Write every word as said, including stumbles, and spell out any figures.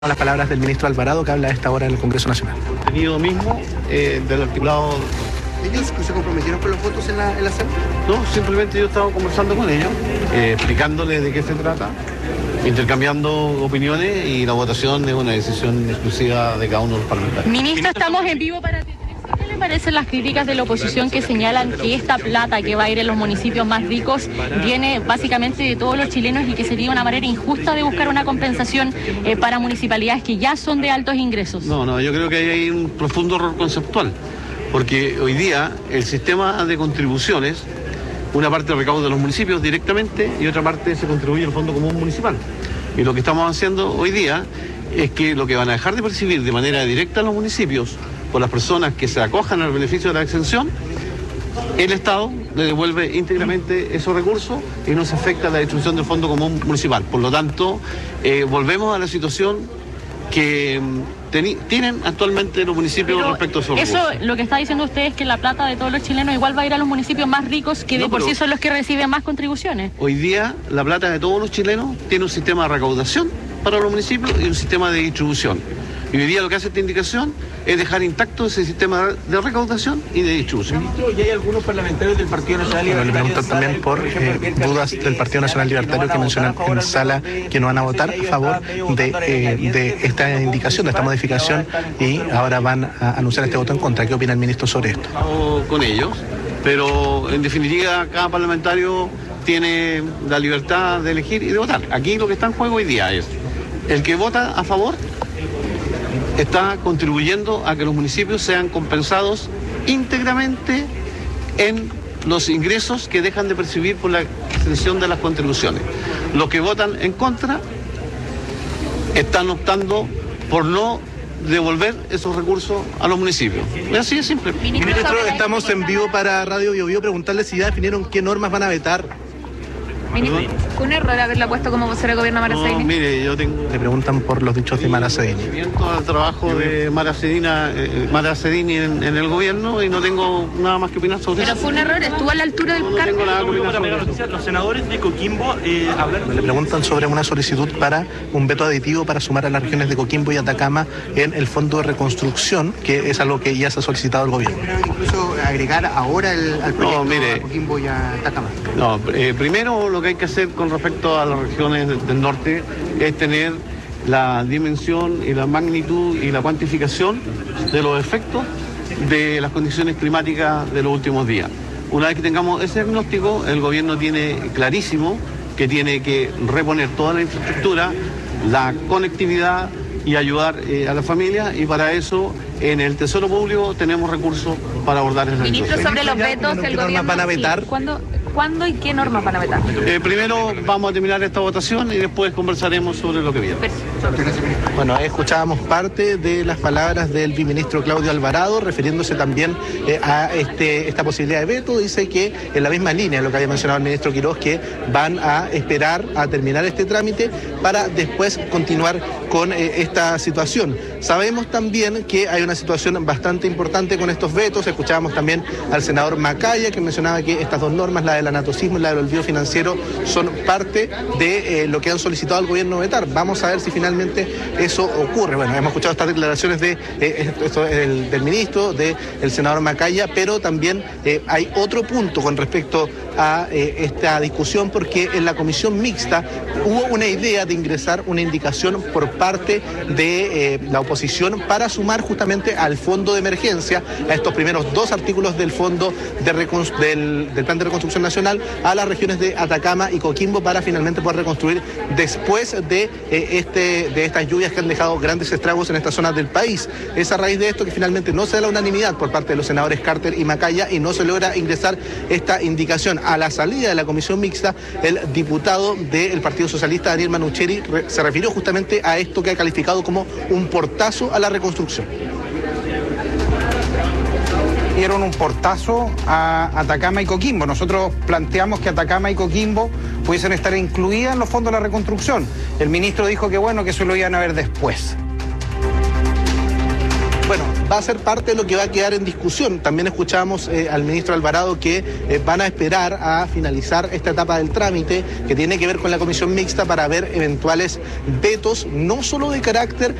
Las palabras del ministro Alvarado, que habla a esta hora en el Congreso Nacional. El contenido mismo eh, del articulado. ¿Ellos se comprometieron con los votos en la, en la sala? No, simplemente yo estaba conversando con ellos, eh, explicándoles de qué se trata, intercambiando opiniones, y la votación es una decisión exclusiva de cada uno de los parlamentarios. Ministro, estamos en vivo para... ¿Qué le parecen las críticas de la oposición que señalan que esta plata que va a ir en los municipios más ricos viene básicamente de todos los chilenos y que sería una manera injusta de buscar una compensación eh, para municipalidades que ya son de altos ingresos? No, no, yo creo que hay un profundo error conceptual, porque hoy día el sistema de contribuciones, una parte recauda de los municipios directamente y otra parte se contribuye al Fondo Común Municipal. Y lo que estamos haciendo hoy día es que lo que van a dejar de percibir de manera directa los municipios por las personas que se acojan al beneficio de la exención, el Estado le devuelve íntegramente esos recursos y no se afecta la distribución del Fondo Común Municipal. Por lo tanto, eh, volvemos a la situación que tienen actualmente los municipios. Pero respecto a esos eso, recursos. lo que está diciendo usted es que la plata de todos los chilenos igual va a ir a los municipios más ricos, que de No, por pero sí son los que reciben más contribuciones. Hoy día la plata de todos los chilenos tiene un sistema de recaudación para los municipios y un sistema de distribución. Y hoy día lo que hace esta indicación es dejar intacto ese sistema de recaudación y de distribución. ¿Y hay algunos parlamentarios del Partido Nacional Bueno, Libertario? le preguntan también por eh, dudas del Partido Nacional Libertario que mencionan en sala que no van a votar a favor de, eh, de esta indicación, de esta modificación, y ahora van a anunciar este voto en contra. ¿Qué opina el ministro sobre esto? Estamos con ellos, pero en definitiva cada parlamentario tiene la libertad de elegir y de votar. Aquí lo que está en juego hoy día es el que vota a favor está contribuyendo a que los municipios sean compensados íntegramente en los ingresos que dejan de percibir por la exención de las contribuciones. Los que votan en contra están optando por no devolver esos recursos a los municipios. Es así de simple. Ministro, estamos en vivo para Radio Bio Bio. Preguntarle si ya definieron qué normas van a vetar. Ministro, ¿fue un error haberla puesto como vocero de gobierno a Mara No, Seguini? mire, yo tengo... Le preguntan por los dichos de Mara Seguini. al trabajo de Mara Sedina, eh, Mara Sedini en, en el gobierno, y no tengo nada más que opinar sobre Pero eso. fue un error, estuvo a la altura del No cargo. tengo nada que opinar sobre eso. Los senadores de Coquimbo eh, hablaron... Le preguntan sobre una solicitud para un veto aditivo para sumar a las regiones de Coquimbo y Atacama en el Fondo de Reconstrucción, que es algo que ya se ha solicitado al gobierno. Incluso agregar ahora el, al proyecto No, mire. a Coquimbo y a Atacama. No, eh, primero lo que hay que hacer con respecto a las regiones del, del norte es tener la dimensión y la magnitud y la cuantificación de los efectos de las condiciones climáticas de los últimos días. Una vez que tengamos ese diagnóstico, el gobierno tiene clarísimo que tiene que reponer toda la infraestructura, la conectividad y ayudar eh, a las familias, y para eso en el Tesoro Público tenemos recursos para abordar esa Ministro, situación. sobre los vetos, ¿Qué el normas gobierno... van a vetar? Sí, ¿Cuándo, ¿Cuándo y qué normas van a vetar? Eh, primero vamos a terminar esta votación y después conversaremos sobre lo que viene. Bueno, escuchábamos parte de las palabras del viceministro Claudio Alvarado, refiriéndose también eh, a este, esta posibilidad de veto. Dice que en la misma línea de lo que había mencionado el ministro Quiroz, que van a esperar a terminar este trámite para después continuar con eh, esta situación. Sabemos también que hay una situación bastante importante con estos vetos. Escuchábamos también al senador Macaya, que mencionaba que estas dos normas, la del anatocismo y la del olvido financiero, son parte de eh, lo que han solicitado al gobierno vetar. Vamos a ver si finalmente eso ocurre. Bueno, hemos escuchado estas declaraciones de, eh, esto, del, del ministro, del senador Macaya, pero también eh, hay otro punto con respecto a eh, esta discusión, porque en la comisión mixta hubo una idea de ingresar una indicación por parte de eh, la oposición para sumar justamente al fondo de emergencia, a estos primeros dos artículos del fondo de reconst- del, del plan de reconstrucción nacional, a las regiones de Atacama y Coquimbo, para finalmente poder reconstruir después de, eh, este, de estas lluvias que han dejado grandes estragos en estas zonas del país. Es a raíz de esto que finalmente no se da la unanimidad por parte de los senadores Carter y Macaya y no se logra ingresar esta indicación. A la salida de la comisión mixta, el diputado del Partido Socialista, Daniel Manucheri, re- se refirió justamente a esto que ha calificado como un portazo a la reconstrucción. Dieron un portazo a Atacama y Coquimbo. Nosotros planteamos que Atacama y Coquimbo pudiesen estar incluidas en los fondos de la reconstrucción. El ministro dijo que bueno, que eso lo iban a ver después. Bueno, va a ser parte de lo que va a quedar en discusión. También escuchamos eh, al ministro Alvarado que eh, van a esperar a finalizar esta etapa del trámite que tiene que ver con la comisión mixta para ver eventuales vetos, no solo de carácter